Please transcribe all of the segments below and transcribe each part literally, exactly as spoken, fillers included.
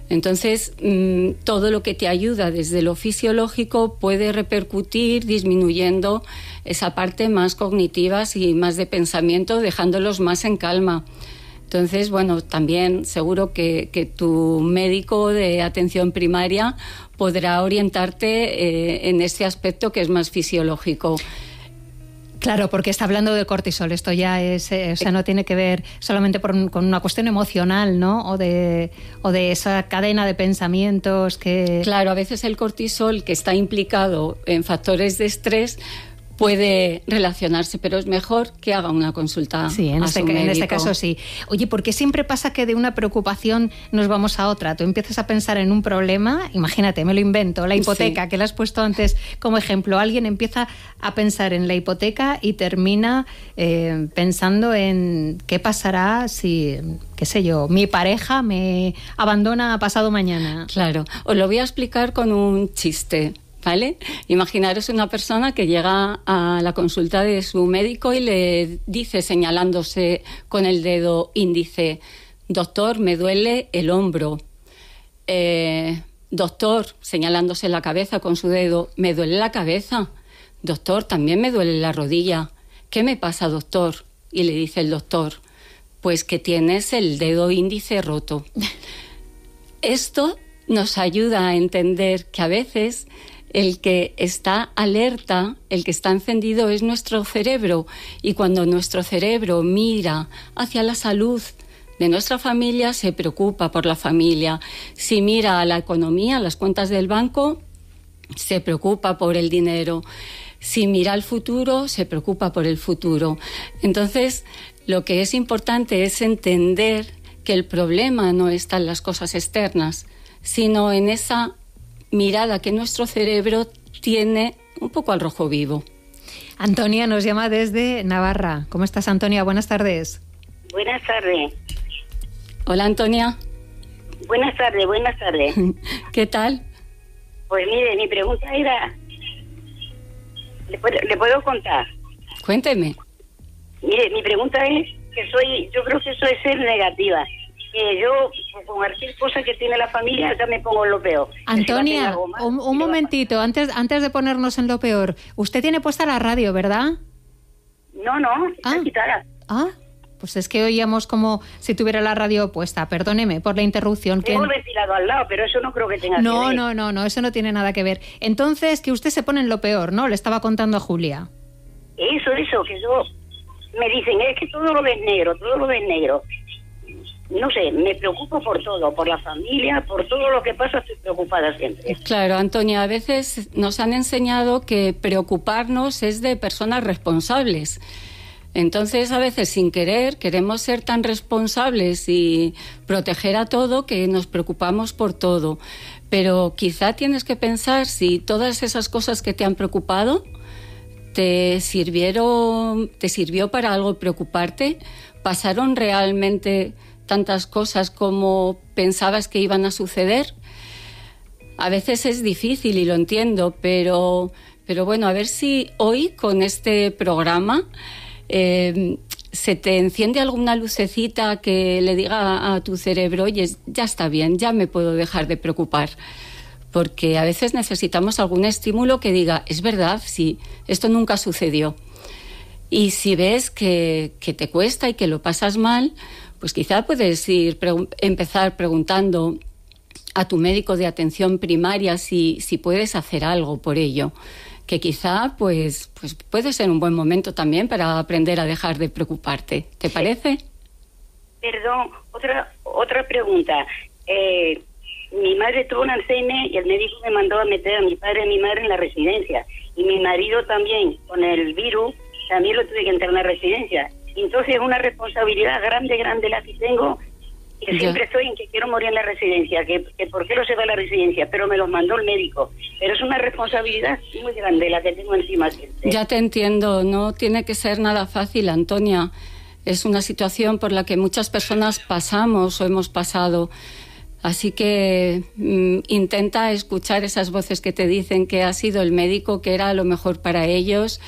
Entonces, mmm, todo lo que te ayuda desde lo fisiológico puede repercutir disminuyendo esa parte más cognitiva y más de pensamiento, dejándolos más en calma. Entonces, bueno, también seguro que, que tu médico de atención primaria podrá orientarte eh, en este aspecto que es más fisiológico. Claro, porque está hablando del cortisol. Esto ya es, eh, o sea, no tiene que ver solamente por un, con una cuestión emocional, ¿no? O de, o de esa cadena de pensamientos que... Claro, a veces el cortisol, que está implicado en factores de estrés, puede relacionarse, pero es mejor que haga una consulta sí, en a este, su médico. En este caso sí. Oye, ¿por qué siempre pasa que de una preocupación nos vamos a otra? Tú empiezas a pensar en un problema, imagínate, me lo invento, la hipoteca, sí, que la has puesto antes como ejemplo. Alguien empieza a pensar en la hipoteca y termina eh, pensando en qué pasará si, qué sé yo, mi pareja me abandona pasado mañana. Claro, os lo voy a explicar con un chiste, ¿vale? Imaginaros una persona que llega a la consulta de su médico y le dice, señalándose con el dedo índice: doctor, me duele el hombro. Eh, doctor, señalándose la cabeza con su dedo, me duele la cabeza. Doctor, también me duele la rodilla. ¿Qué me pasa, doctor? Y le dice el doctor: pues que tienes el dedo índice roto. Esto nos ayuda a entender que a veces el que está alerta, el que está encendido es nuestro cerebro, y cuando nuestro cerebro mira hacia la salud de nuestra familia, se preocupa por la familia. Si mira a la economía, a las cuentas del banco, se preocupa por el dinero. Si mira al futuro, se preocupa por el futuro. Entonces, lo que es importante es entender que el problema no está en las cosas externas, sino en esa mirada que nuestro cerebro tiene un poco al rojo vivo. Antonia nos llama desde Navarra. ¿Cómo estás, Antonia? Buenas tardes. Buenas tardes. Hola, Antonia. Buenas tardes, buenas tardes. ¿Qué tal? Pues mire, mi pregunta era... ¿Le puedo, ¿le puedo contar? Cuénteme. Mire, mi pregunta es que soy... Yo creo que soy ser negativa. Que yo, con cualquier cosa que tiene la familia, ya me pongo en lo peor. Antonia, si mal, un, un momentito, antes, antes de ponernos en lo peor. Usted tiene puesta la radio, ¿verdad? No, no, está ah. quitada. Ah, pues es que oíamos como si tuviera la radio puesta. Perdóneme por la interrupción. Tengo el ventilador al lado, pero eso no creo que tenga no, que ver. No, no, no, eso no tiene nada que ver. Entonces, que usted se pone en lo peor, ¿no? Le estaba contando a Julia. Eso, eso, que yo... Me dicen, es que todo lo ves negro, todo lo ves negro. No sé, me preocupo por todo, por la familia, por todo lo que pasa, estoy preocupada siempre. Claro, Antonia, a veces nos han enseñado que preocuparnos es de personas responsables. Entonces, a veces, sin querer, queremos ser tan responsables y proteger a todo que nos preocupamos por todo. Pero quizá tienes que pensar si todas esas cosas que te han preocupado te sirvieron, te sirvió para algo preocuparte, pasaron realmente tantas cosas como pensabas que iban a suceder. A veces es difícil y lo entiendo, pero, pero bueno, a ver si hoy con este programa eh, se te enciende alguna lucecita que le diga a tu cerebro: oye, ya está bien, ya me puedo dejar de preocupar. Porque a veces necesitamos algún estímulo que diga: es verdad, sí, esto nunca sucedió. Y si ves que, que te cuesta y que lo pasas mal, pues quizá puedes ir pre- empezar preguntando a tu médico de atención primaria si, si puedes hacer algo por ello, que quizá pues, pues puede ser un buen momento también para aprender a dejar de preocuparte. ¿Te parece? Perdón, otra otra pregunta. Eh, mi madre tuvo un Alzheimer y el médico me mandó a meter a mi padre y a mi madre en la residencia. Y mi marido también, con el virus, también lo tuve que entrar en la residencia. Entonces es una responsabilidad grande, grande la que tengo, que ya. Siempre estoy en que quiero morir en la residencia, que, que por qué no se va a la residencia, pero me los mandó el médico. Pero es una responsabilidad muy grande la que tengo encima siempre. Ya te entiendo, no tiene que ser nada fácil, Antonia. Es una situación por la que muchas personas pasamos o hemos pasado. Así que mm, intenta escuchar esas voces que te dicen que ha sido el médico, que era lo mejor para ellos.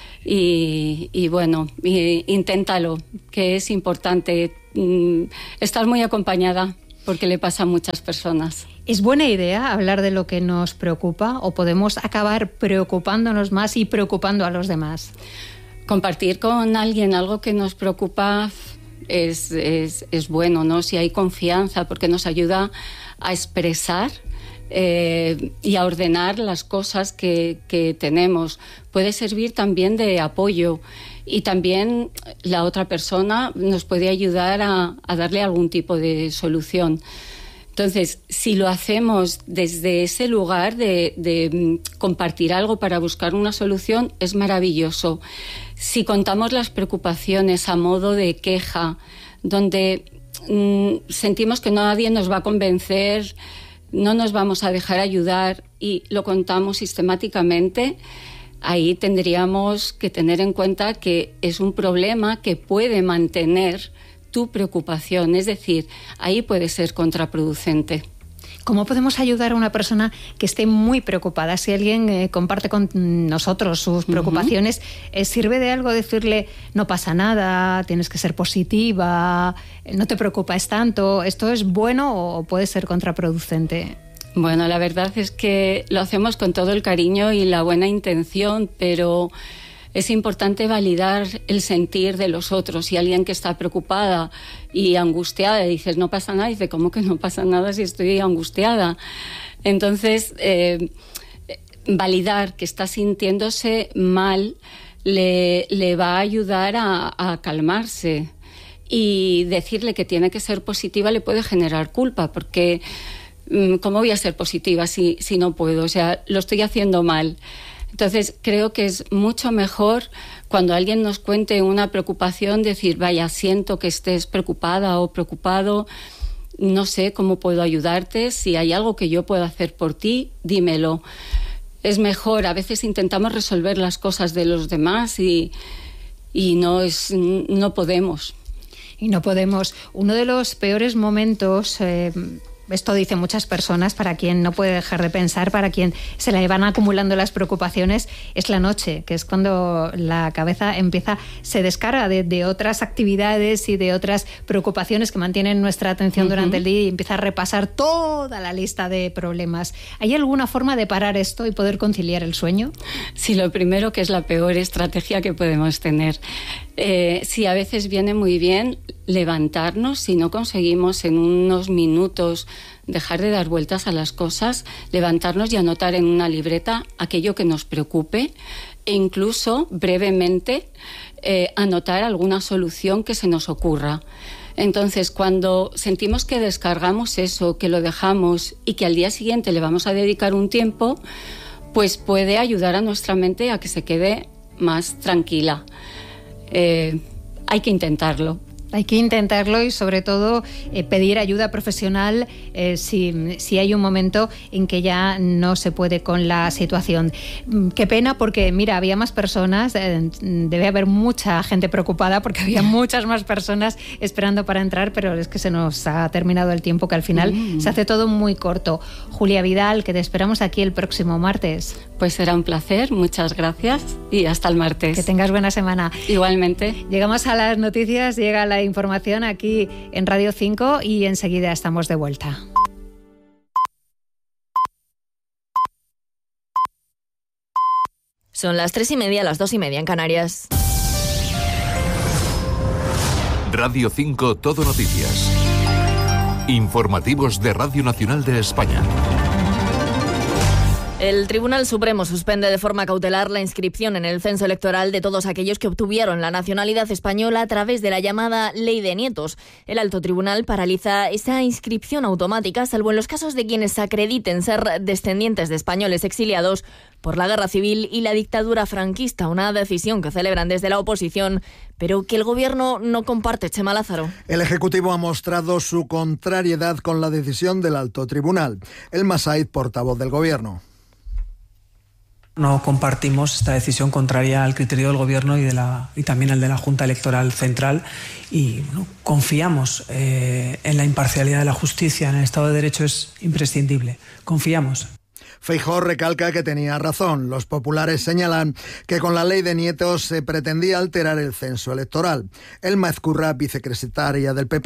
Y, y bueno, y, inténtalo, que es importante. Mm, estás muy acompañada. porque le pasa a muchas personas. ¿Es buena idea hablar de lo que nos preocupa o podemos acabar preocupándonos más y preocupando a los demás? Compartir con alguien algo que nos preocupa es, es, es bueno, ¿no? Si hay confianza, porque nos ayuda a expresar eh, y a ordenar las cosas que, que tenemos. Puede servir también de apoyo y también la otra persona nos puede ayudar a, a darle algún tipo de solución. Entonces, si lo hacemos desde ese lugar de, de compartir algo para buscar una solución, es maravilloso. Si contamos las preocupaciones a modo de queja, donde mm, sentimos que nadie nos va a convencer, no nos vamos a dejar ayudar y lo contamos sistemáticamente, ahí tendríamos que tener en cuenta que es un problema que puede mantener tu preocupación, es decir, ahí puede ser contraproducente. ¿Cómo podemos ayudar a una persona que esté muy preocupada? Si alguien eh, comparte con nosotros sus preocupaciones, uh-huh. eh, ¿sirve de algo decirle no pasa nada, tienes que ser positiva, no te preocupes tanto? ¿Esto es bueno o puede ser contraproducente? Bueno, la verdad es que lo hacemos con todo el cariño y la buena intención, pero es importante validar el sentir de los otros. Si alguien que está preocupada y angustiada, dices, no pasa nada, dice, ¿cómo que no pasa nada si estoy angustiada? Entonces, eh, validar que está sintiéndose mal le, le va a ayudar a, a calmarse. Y decirle que tiene que ser positiva le puede generar culpa, porque ¿cómo voy a ser positiva si, si no puedo? O sea, lo estoy haciendo mal. Entonces, creo que es mucho mejor cuando alguien nos cuente una preocupación, decir, vaya, siento que estés preocupada o preocupado, no sé cómo puedo ayudarte, si hay algo que yo puedo hacer por ti, dímelo. Es mejor, a veces intentamos resolver las cosas de los demás y, y no, es, no podemos. Y no podemos. Uno de los peores momentos... Eh... Esto dicen muchas personas, para quien no puede dejar de pensar, para quien se le van acumulando las preocupaciones, es la noche, que es cuando la cabeza empieza, se descarga de, de otras actividades y de otras preocupaciones que mantienen nuestra atención uh-huh. durante el día y empieza a repasar toda la lista de problemas. ¿Hay alguna forma de parar esto y poder conciliar el sueño? Sí, lo primero, que es la peor estrategia que podemos tener. Eh, sí, a veces viene muy bien levantarnos, si no conseguimos en unos minutos dejar de dar vueltas a las cosas, levantarnos y anotar en una libreta aquello que nos preocupe e incluso brevemente eh, anotar alguna solución que se nos ocurra. Entonces, cuando sentimos que descargamos eso, que lo dejamos y que al día siguiente le vamos a dedicar un tiempo, pues puede ayudar a nuestra mente a que se quede más tranquila. Eh, hay que intentarlo. Hay que intentarlo y sobre todo eh, pedir ayuda profesional eh, si, si hay un momento en que ya no se puede con la situación. Qué pena porque, mira, había más personas, eh, debe haber mucha gente preocupada porque había muchas más personas esperando para entrar, pero es que se nos ha terminado el tiempo, que al final mm. se hace todo muy corto. Julia Vidal, que te esperamos aquí el próximo martes. Pues será un placer, muchas gracias y hasta el martes. Que tengas buena semana. Igualmente. Llegamos a las noticias, llega la información aquí en Radio cinco y enseguida estamos de vuelta. Son las tres y media, las dos y media en Canarias. Radio cinco Todo Noticias. Informativos de Radio Nacional de España. El Tribunal Supremo suspende de forma cautelar la inscripción en el censo electoral de todos aquellos que obtuvieron la nacionalidad española a través de la llamada Ley de Nietos. El Alto Tribunal paraliza esa inscripción automática, salvo en los casos de quienes acrediten ser descendientes de españoles exiliados por la Guerra Civil y la dictadura franquista, una decisión que celebran desde la oposición, pero que el Gobierno no comparte. Chema Lázaro. El Ejecutivo ha mostrado su contrariedad con la decisión del Alto Tribunal. Elma Said, portavoz del Gobierno. No compartimos esta decisión contraria al criterio del Gobierno y, de la, y también al de la Junta Electoral Central y bueno, confiamos eh, en la imparcialidad de la justicia, en el Estado de Derecho es imprescindible. Confiamos. Feijóo recalca que tenía razón. Los populares señalan que con la ley de Nietos se pretendía alterar el censo electoral. Elma Ezcurra, vicesecretaria del P P.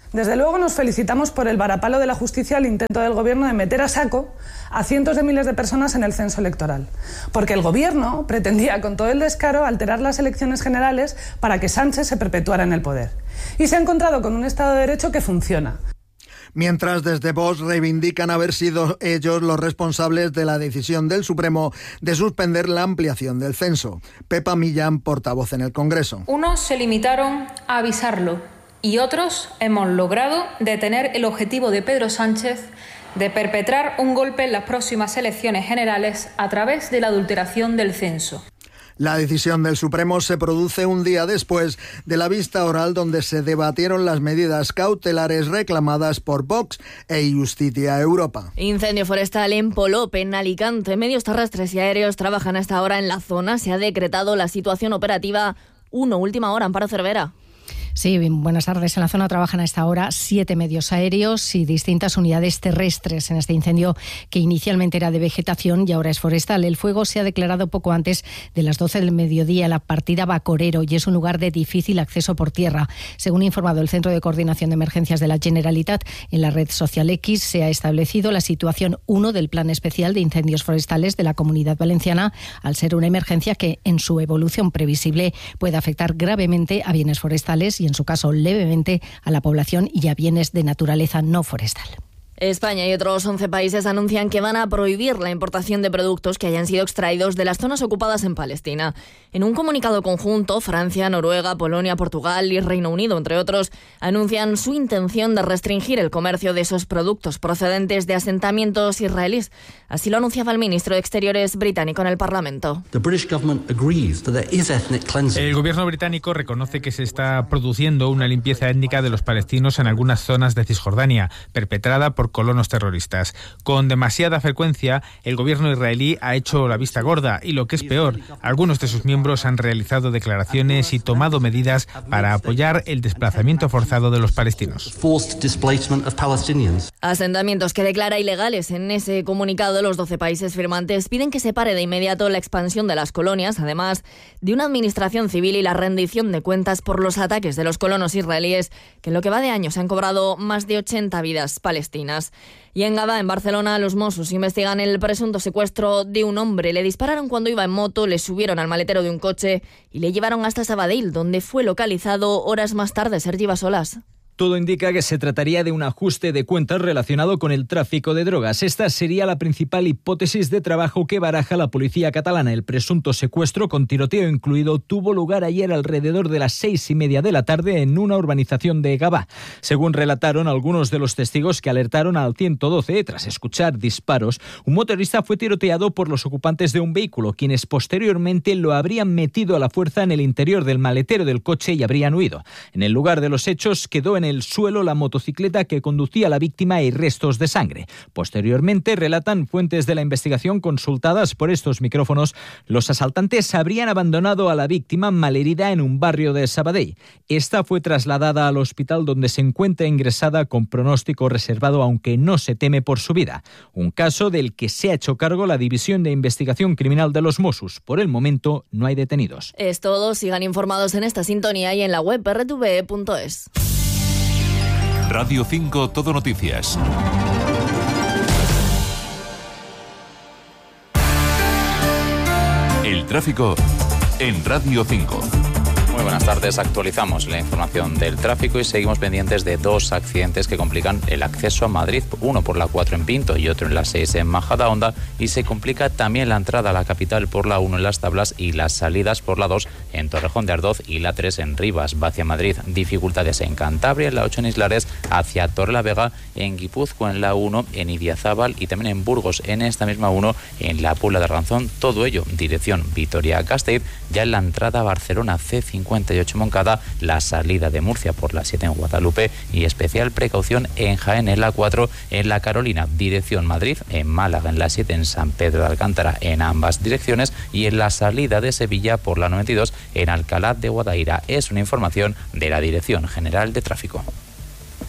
Desde luego nos felicitamos por el varapalo de la justicia al intento del Gobierno de meter a saco a cientos de miles de personas en el censo electoral. Porque el Gobierno pretendía con todo el descaro alterar las elecciones generales para que Sánchez se perpetuara en el poder. Y se ha encontrado con un Estado de Derecho que funciona. Mientras desde Vox reivindican haber sido ellos los responsables de la decisión del Supremo de suspender la ampliación del censo. Pepa Millán, portavoz en el Congreso. Unos se limitaron a avisarlo y otros hemos logrado detener el objetivo de Pedro Sánchez de perpetrar un golpe en las próximas elecciones generales a través de la adulteración del censo. La decisión del Supremo se produce un día después de la vista oral donde se debatieron las medidas cautelares reclamadas por Vox e Justicia Europa. Incendio forestal en Polop, en Alicante. Medios terrestres y aéreos trabajan hasta ahora en la zona. Se ha decretado la situación operativa uno, última hora, Amparo Cervera. Sí, buenas tardes. En la zona trabajan a esta hora siete medios aéreos y distintas unidades terrestres en este incendio que inicialmente era de vegetación y ahora es forestal. El fuego se ha declarado poco antes de las doce del mediodía en la partida Bacorero y es un lugar de difícil acceso por tierra. Según ha informado el Centro de Coordinación de Emergencias de la Generalitat, en la red social X se ha establecido la situación uno del Plan Especial de Incendios Forestales de la Comunidad Valenciana, al ser una emergencia que, en su evolución previsible, puede afectar gravemente a bienes forestales y, en su caso, levemente a la población y a bienes de naturaleza no forestal. España y otros once países anuncian que van a prohibir la importación de productos que hayan sido extraídos de las zonas ocupadas en Palestina. En un comunicado conjunto, Francia, Noruega, Polonia, Portugal y Reino Unido, entre otros, anuncian su intención de restringir el comercio de esos productos procedentes de asentamientos israelíes. Así lo anunciaba el ministro de Exteriores británico en el Parlamento. El gobierno británico reconoce que se está produciendo una limpieza étnica de los palestinos en algunas zonas de Cisjordania, perpetrada por colonos terroristas. Con demasiada frecuencia, el gobierno israelí ha hecho la vista gorda y, lo que es peor, algunos de sus miembros han realizado declaraciones y tomado medidas para apoyar el desplazamiento forzado de los palestinos. Asentamientos que declara ilegales. En ese comunicado, los doce países firmantes piden que se pare de inmediato la expansión de las colonias, además de una administración civil y la rendición de cuentas por los ataques de los colonos israelíes, que en lo que va de año se han cobrado más de ochenta vidas palestinas. Y en Gavà, en Barcelona, los Mossos investigan el presunto secuestro de un hombre. Le dispararon cuando iba en moto, le subieron al maletero de un coche y le llevaron hasta Sabadell, donde fue localizado horas más tarde. Sergi Basolas. Todo indica que se trataría de un ajuste de cuentas relacionado con el tráfico de drogas. Esta sería la principal hipótesis de trabajo que baraja la policía catalana. El presunto secuestro, con tiroteo incluido, tuvo lugar ayer alrededor de las seis y media de la tarde en una urbanización de Gavà. Según relataron algunos de los testigos que alertaron al ciento doce, tras escuchar disparos, un motorista fue tiroteado por los ocupantes de un vehículo, quienes posteriormente lo habrían metido a la fuerza en el interior del maletero del coche y habrían huido. En el lugar de los hechos quedó en el el suelo la motocicleta que conducía a la víctima y restos de sangre. Posteriormente, relatan fuentes de la investigación consultadas por estos micrófonos, los asaltantes habrían abandonado a la víctima malherida en un barrio de Sabadell. Esta fue trasladada al hospital donde se encuentra ingresada con pronóstico reservado, aunque no se teme por su vida. Un caso del que se ha hecho cargo la División de Investigación Criminal de los Mossos. Por el momento no hay detenidos. Es todo. Sigan informados en esta sintonía y en la web erre te ve punto es. Radio cinco Todo Noticias. El tráfico en Radio cinco. Muy buenas tardes, actualizamos la información del tráfico y seguimos pendientes de dos accidentes que complican el acceso a Madrid, uno por la cuatro en Pinto y otro en la seis en Majadahonda, y se complica también la entrada a la capital por la uno en Las Tablas y las salidas por la dos en Torrejón de Ardoz y la tres en Rivas, va hacia Madrid. Dificultades en Cantabria, en la ocho en Islares, hacia Torrelavega, en Guipúzcoa en la uno, en Idiazábal y también en Burgos, en esta misma uno, en la Puebla de Arganzón, todo ello dirección Vitoria-Gasteiz, ya en la entrada a Barcelona C cincuenta y ocho Moncada, la salida de Murcia por la siete en Guadalupe y especial precaución en Jaén en la cuatro, en la Carolina dirección Madrid, en Málaga en la siete, en San Pedro de Alcántara en ambas direcciones y en la salida de Sevilla por la noventa y dos en Alcalá de Guadaira. Es una información de la Dirección General de Tráfico.